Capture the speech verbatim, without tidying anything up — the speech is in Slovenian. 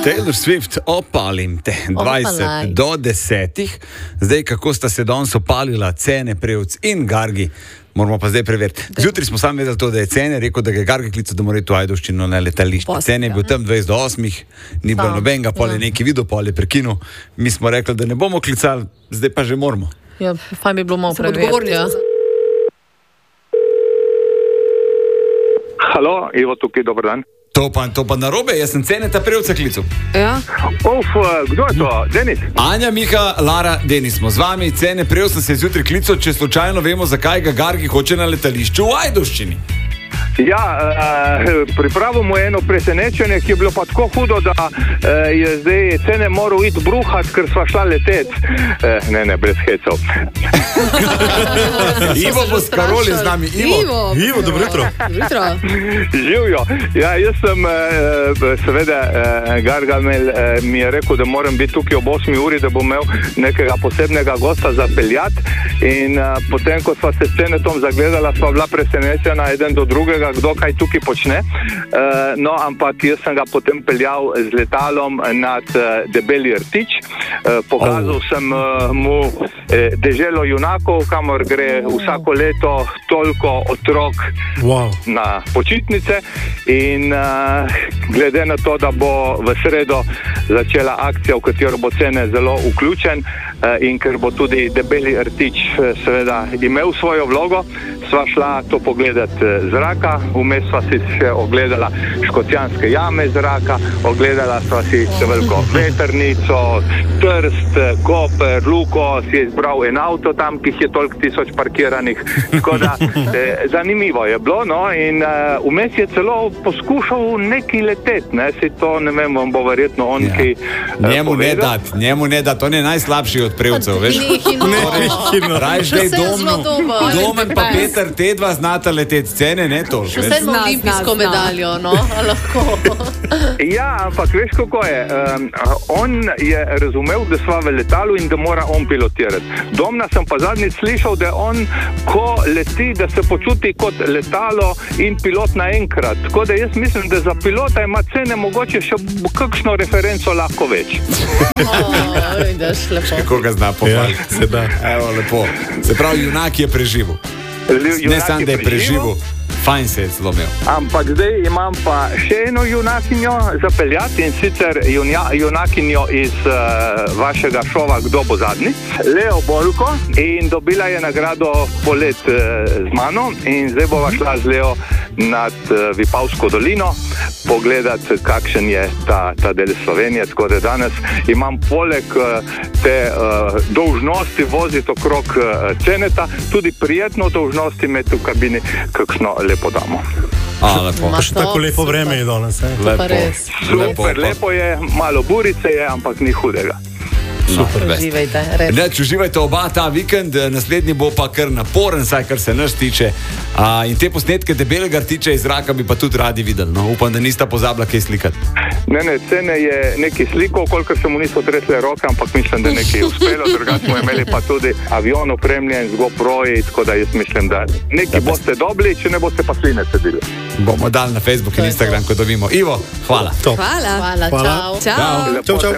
Taylor Swift, opalim te, dvajset do desetih. Zdaj, kako sta se danes opalila cene, prevc in Gargi, moramo pa zdaj preveriti. Zjutraj smo sami vedeli to, da je cene, rekel, da ga je Gargi klical, da mora iti v Ajdovščino na letališče. Cene je bil tam dvajset do osmih, ni bilo nobenega, pol je neki video, pol je prekinul. Mi smo rekli, da ne bomo klicali, zdaj pa že moramo. Ja, fajn bi bilo malo preveriti, ja. Halo, Ivo tukaj, dober dan. To pa, to pa narobe, jaz sem cene ta prevca klical. Ja. Uf, kdo je to? Denis? Anja, Miha, Lara, Denis smo z vami. Cene prevca se je zjutraj klical, če slučajno vemo, zakaj ga Gargi hoče na letališču v Ajdovščini. Ja, uh, pripravil mu eno presenečenje, ki je bilo pa tako hudo, da uh, je zdaj cene moral iti bruhat, ker sva šla leteti. Uh, ne, ne, brez hecov. Ivo bo s Karoli z nami. Ivo, Ivo, Ivo dobro jutro. Jutro. Živjo. Ja, jaz sem, uh, seveda, uh, Gargamel uh, mi je rekel, da moram biti tukaj ob osmi uri, da bom imel nekega posebnega gosta zapeljati. In uh, potem, ko sva se s Cenetom zagledala, sva bila presenečena eden do drugega, kdo kaj tukaj počne. Uh, no, ampak jaz sem ga potem peljal z letalom nad uh, Debeli Rtič. Uh, pokazal oh. sem uh, mu eh, deželo junakov, kamor gre oh. vsako leto toliko otrok wow. na počitnice. In uh, glede na to, da bo v sredo začela akcija, v katero bo Cene zelo vključen uh, in ker bo tudi Debeli Rtič uh, seveda imel svojo vlogo, sva šla to pogledati zraka, vmes sva si še ogledala Škocjanske jame zraka, ogledala sva si veliko vetrnico, Trst, Koper, Luko, si je izbral en avto tam, ki je toliko tisoč parkiranih, tako da eh, zanimivo je bilo, no, in uh, vmes je celo poskušal neki leteti, ne, si to, ne vem, vam bo verjetno on, ja. ki uh, njemu ne dat, njemu ne dat, on je najslabši od prevcev, veš? Nehino. Rajš dej domno, domen pa Peter, te dva znata leteti, Cene, ne to. Še sedmo olimpijsko medaljo, no, lahko. Ja, ampak veš, kako je. Um, on je razumel, da sva v letalu in da mora on pilotirati. Domna sem pa zadnjič slišal, da on, ko leti, da se počuti kot letalo in pilot naenkrat. Tako da jaz mislim, da za pilota ima Cene mogoče še kakšno referenco lahko več. O, vidiš, lepo. Še koga zna pohvaliti. Ja, se da. Evo, lepo. Se pravi, junak je preživel. Ne sam, da je preživel, fajn se je zlomil. Ampak zdaj imam pa še eno junakinjo zapeljati, in sicer junja, junakinjo iz uh, vašega šova Kdo bo zadnji, Leo Bolko, in dobila je nagrado Polet uh, z mano, in zdaj bova šla z Leo nad uh, Vipavsko dolino pogledati, kakšen je ta, ta del Slovenije, tako da danes imam poleg uh, te uh, dolžnosti voziti okrog uh, Ceneta, tudi prijetno dolžnosti imeti v kabini kakšno lepo damo. A, lepo. Pa še tako lepo vreme je danes, eh? Lepo. Super, lepo, lepo je, malo burice je, ampak ni hudega. Super, uživajte, res. Neč, uživajte oba ta vikend, naslednji bo pa kar naporen, saj kar se nas tiče. A, in te posnetke Debelega Rtiča iz zraka bi pa tudi radi videli. No? Upam, da nista pozabila kaj slikati. Ne, ne, Cene je neki slikov, kolikor se mu niso tresle roke, ampak mislim, da nekaj je uspelo, drugače smo imeli pa tudi avion opremljen z GoProji, tako da jaz mislim, da neki boste dobili, če ne boste pa sline sedili. Bomo dali na Facebook in Instagram, ko dobimo. Ivo, hvala. Hvala. Hvala, Hvala. čau. Čau. Čau, čau.